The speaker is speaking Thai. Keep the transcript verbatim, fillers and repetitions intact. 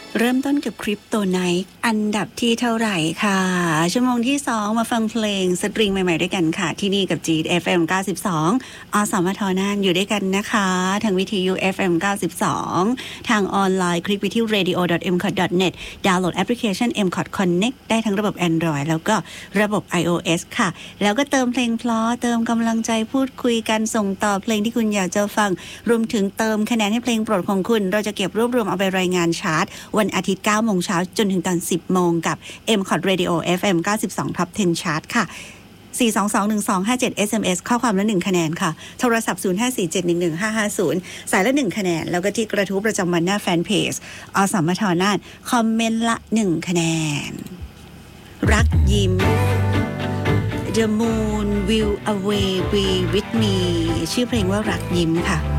เริ่มต้นกับคริปโตไนท์อันดับที่เท่าไหร่ค่ะชั่วโมงที่สองมาฟังเพลงสตริงใหม่ๆด้วยกันค่ะที่นี่กับ จี เอฟ เอ็ม เก้าสิบสองอสมทน่านอยู่ด้วยกันนะคะทางวิทยุ เอฟ เอ็ม เก้าสิบสองทางออนไลน์คลิกไปที่ เรดิโอ ดอท เอ็ม คอท ดอท เน็ต ดาวน์โหลดแอปพลิเคชัน เอ็ม คอท Connect ได้ทั้งระบบ Android แล้วก็ระบบ iOS ค่ะแล้วก็เติมเพลงเพราะเติมกำลังใจพูดคุยกันส่งต่อเพลงที่คุณอยากจะฟังรวมถึงเติมคะแนนให้เพลงโปรดของคุณเราจะเก็บรวบรวมเอาไปรายงานชาร์ตวันอาทิตย์ เก้าโมงเช้าจนถึงตอน สิบโมงกับ เอ็ม คอท Radio เอฟ เอ็ม เก้าสิบสอง Top สิบ Chart ค่ะ สี่ สอง สอง หนึ่ง สอง ห้า เจ็ด เอส เอ็ม เอส ข้อความละหนึ่งคะแนนค่ะโทรศัพท์ ศูนย์ ห้า สี่ เจ็ด หนึ่ง หนึ่ง ห้า ห้า ศูนย์ สายละหนึ่งคะแนนแล้วก็ที่กระทู้ประจำวันหน้าแฟนเพจอสมทน่านคอมเมนต์ละหนึ่งคะแนนรักยิ้ม The Moon Will Away Be With Me ชื่อเพลงว่ารักยิ้มค่ะ